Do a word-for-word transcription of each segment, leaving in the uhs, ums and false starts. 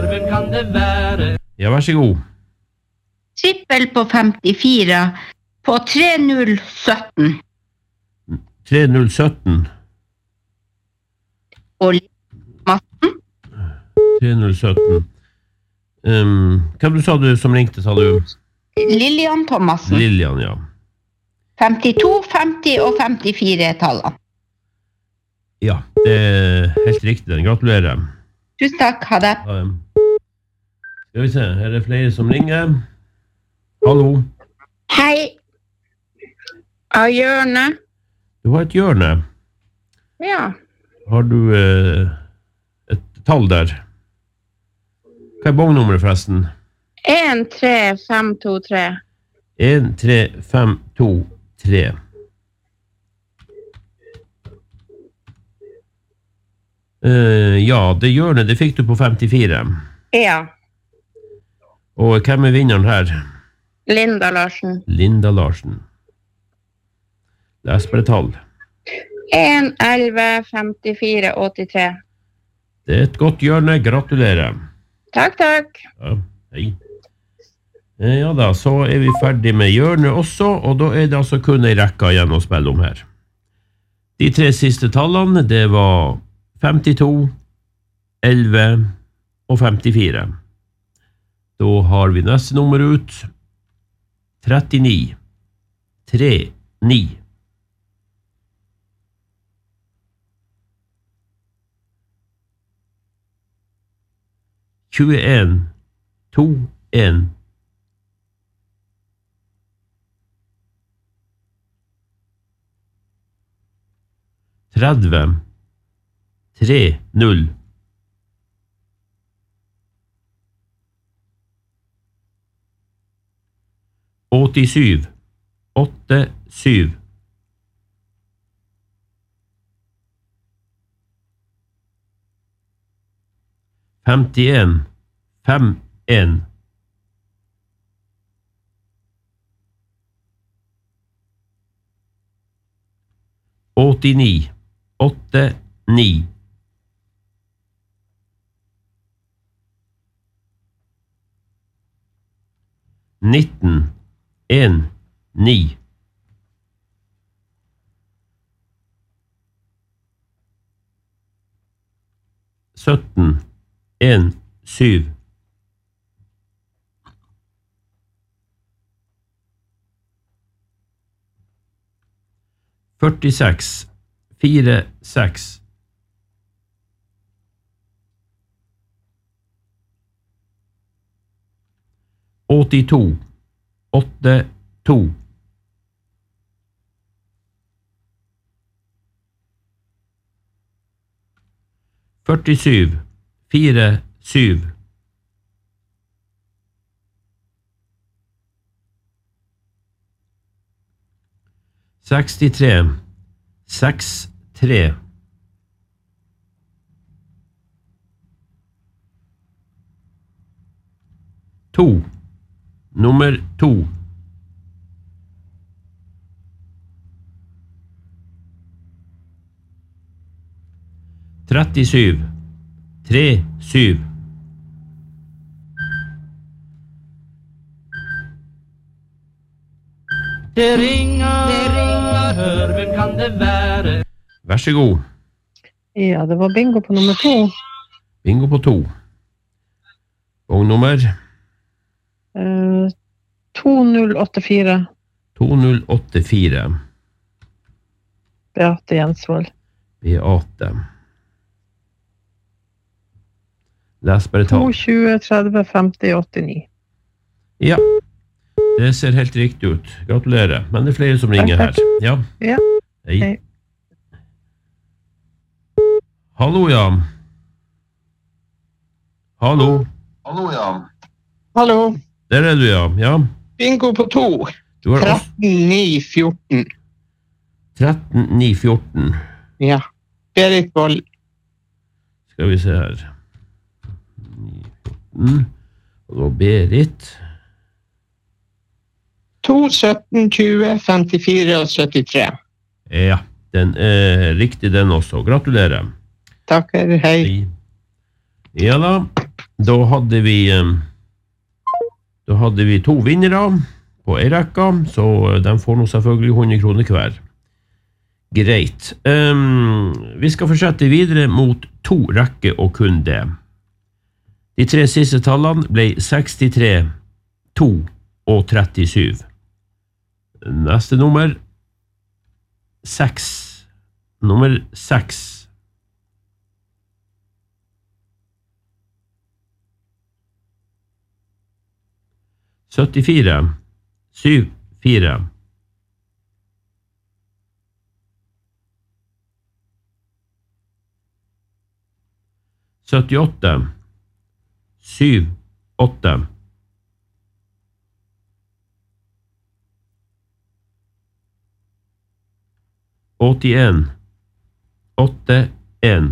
hvem kan det være? Ja, vær så god. Trippel på femtifire på tre null sytten. tre null sytten. Og massen? tre null sytten. Um, hvem du sa du som ringte, sa du? Lilian Thomassen. Lilian, ja. femtito, femti og femtifire er tallene. Ja, det er helt riktig. Den. Gratulerer. Tusen takk, ha det. Ja, skal vi se, her er det flere som ringer. Hallo. Hei. Av hjørne. Du har et hjørne. Ja. Har du eh, et tall der? Hva er bongnummeret forresten? en tre fem to tre. en tre fem to tre. Uh, ja, det hjørnet, det fikk du på femtifire. Ja. Og hvem er vinneren her? Linda Larsen. Linda Larsen. Les bare tall. en elleve femtifire åttitre. Det er et godt hjørne, gratulerer. Takk, takk. Ja, hei. Uh, ja da, så er vi ferdig med hjørnet også, og da er det altså kun en rekke igjen å spille om her. De tre siste tallene, det var femtito, elleve og femtifire. Da har vi neste nummer ut. trettini, tre, ni. tjueen, to, en. tretti, tre, null. åttisju, åtte, syv. femtien, fem, en. åttini, åtte, ni. nitten, en, ni. sytten, en, syv. førtiseks, fire, seks. åttito, åtte, to. førtisju, fire, syv. sekstitre, seks, tre. To. Nummer to. trettisju, tre, syv. Det ringer, det ringer, hør, hvem kan det være? Vær så god. Ja, det var bingo på nummer to. Bingo på to. Og nummer? Uh, to null åtte fire. to null åtte fire. Beate Jensvold. Beate. Les bare tall. to, tjue, tretti, femti, åttini. Ja, det ser helt riktig ut. Gratulerer. Men det er flere som ringer her. Ja. Ja. Hei. Hei. Hallo, ja. Hallo. Hallo, ja. Hallo. Der er du, ja. Ja. Bingo på to. Du har også tretten ni fjorten. tretten ni fjorten. Ja. Berit Boll. Skal vi se her. ni fjorten. Og da Berit. to sytten tjue femtifire og syttitre. Ja, den er riktig den også. Gratulerer. Takker, hei. Ja da. Da hadde vi eh, Da hadde vi to vinnere på en rekke, så de får nå selvfølgelig hundre kroner hver. Greit. Um, vi skal fortsette videre mot to rekker og kun det. De tre siste tallene ble sekstitre, to og trettisju. Neste nummer seks. Nummer seks. syttifire, syv, fire. syttiåtte, syv, åtte. åttien, åtte, en.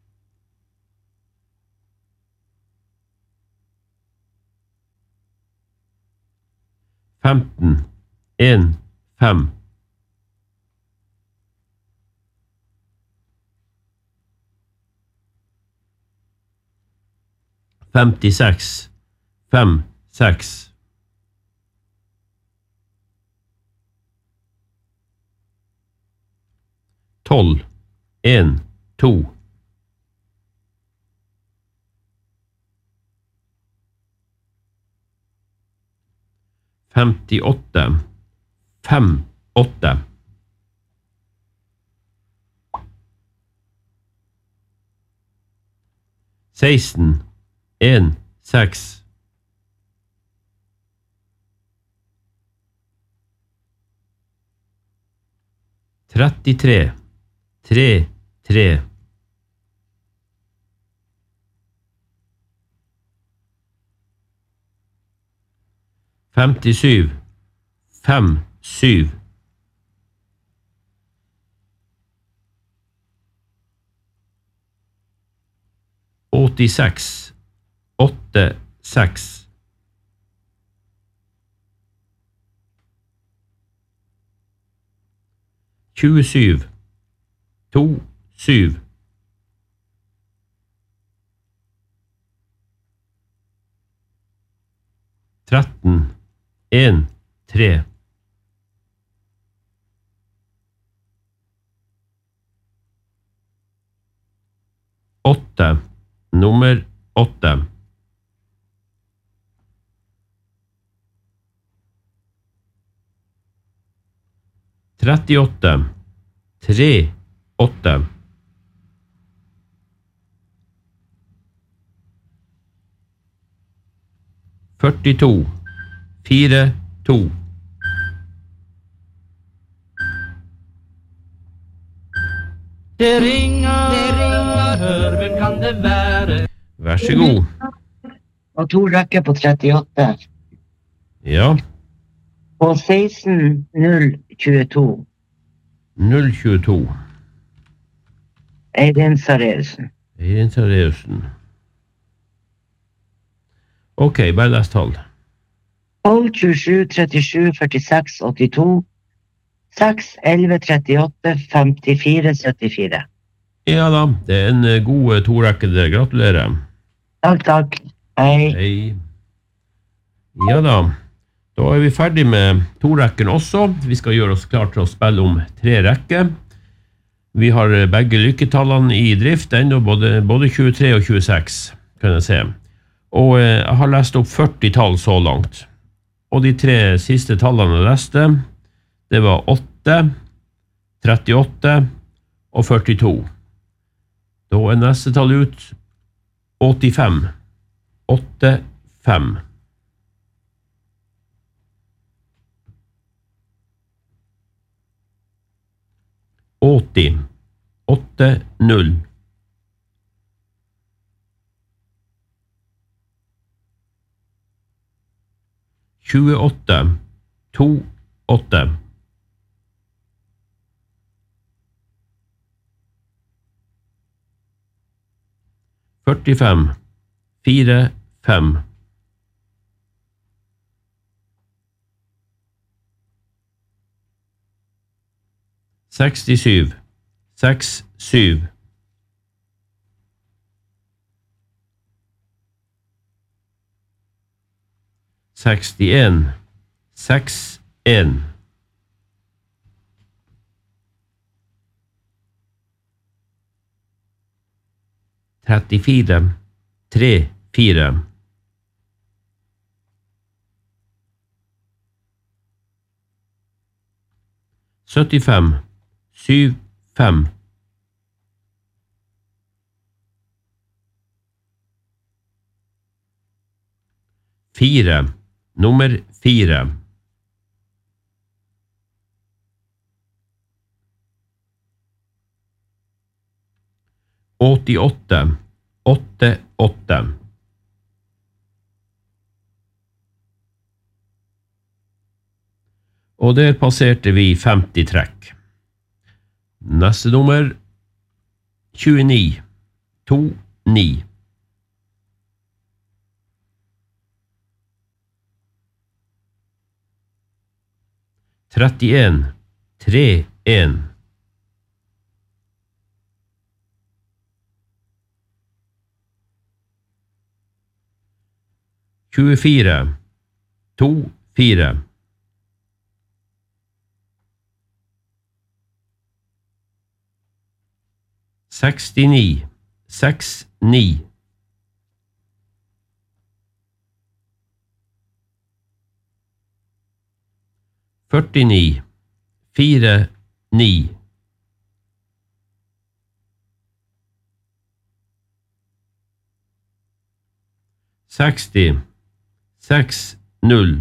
femten, en, fem. femtiseks, fem, seks. tolv, en, to. femtiåtte, fem, åtte. seksten, en, seks. trettitre, tre, tre. femtisju, fem, syv. åttiseks, åtte, seks. tjuesju, to, syv. tretten, en, tre. åtte, nummer åtte. trettiåtte, tre, åtte. førtito, fire, to. Det ringer, det ringer, hør, hvem kan det være? Vær så god. Og to rekker på trettiåtte. Ja, På seksten, null, tjueto. null tjueto. Eirin Sareusen. Eirin Sareusen. Ok, bare les tall. tolv, tjuesju, trettisju, førtiseks, åttito. seks, elleve, trettiåtte, femtifire, syttifire. Ja da, det er en eh, god eh, torekke der. Gratulerer. Takk, takk. Hei. Hei. Ja da, da er vi ferdig med torekken også. Vi skal gjøre oss klar til å spille om tre rekker. Vi har eh, begge lykketallene i drift enda, både, både tjuetre og tjueseks, kan jeg se. Og eh, jeg har lest opp førti tall så langt. Og de tre siste tallene jeg leste, det var åtte, trettiåtte og førtito. Da er neste tall ut åttifem. åtte, fem. åtti. åtte, null. tjueåtte. to, åtte. førtifem, fire, fem. sekstisju, seks, syv. sekstien, seks, en. trettifire, tre, fire. syttifem, syv, fem. Fire, nummer fire. åttiåtte, åtte, åtte. Og der passerte vi femti trekk. Neste nummer, tjueni, to, ni. trettien, tre, en. tjuefire, to, fire. sekstini, seks, ni. førtini, fire, ni. seksti, seks, null.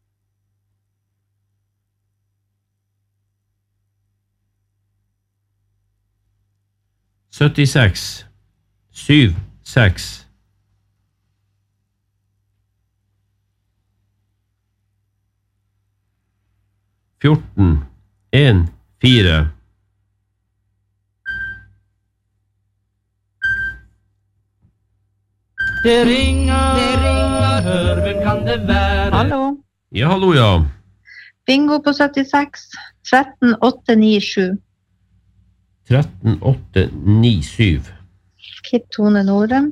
syttiseks, syv, seks. fjorten, en, fire. Det ringer, det ringer, hør, hvem kan det være? Hallo. Ja, hallo, ja. Bingo på syttiseks, tretten, åtte, ni, sju. tretten, åtte, ni, syv. Kit Tone Norem.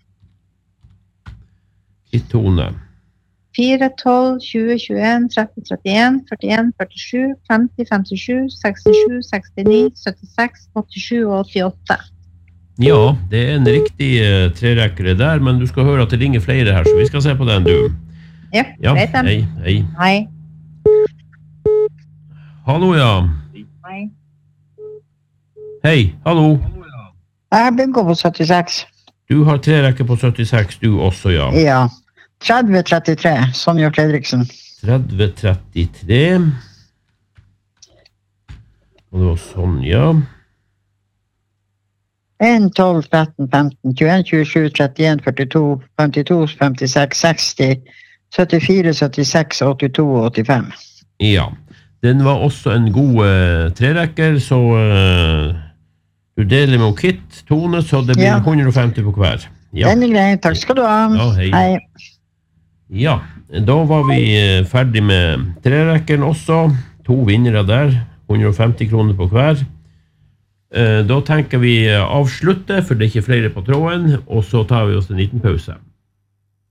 Kit Tone. fire, tolv, tjue, tjueen, tretti, trettien, førtien, førtisju, femti, femtisju, sekstisju, sekstini, syttiseks, åttisju og åttiåtte. Ja, det er en riktig uh, trerekkere der, men du skal høre at det ringer flere her, så vi skal se på den, du. Ja, Ja, vet dem. hei, hei. Hei. Hallo, ja. Hei. Hei, hallo. Jeg har bingo på syttiseks. Du har trerekker på syttiseks, du også, ja. Ja. tretti trettitre, Sonja Fredriksen. tretti, trettitre. Og det var sånn, ja. en, tolv, tretten, femten, tjueen, tjuesju, trettien, førtito, femtito, femtiseks, seksti, syttifire, syttiseks, åttito og åttifem. Ja, den var også en god uh, trerekker, så uh, du deler med Kit, Tone, så det blir Ja. hundre og femti på hver. Ja, Den er grei, takk skal du ha. Ja, hei. Hei. ja, da var vi uh, ferdig med trerekkeren også. To vinnere der, hundre og femti kroner på hver. Uh, da tenker vi uh, avslutte, for det er ikke flere på tråden, og så tar vi oss en liten pause.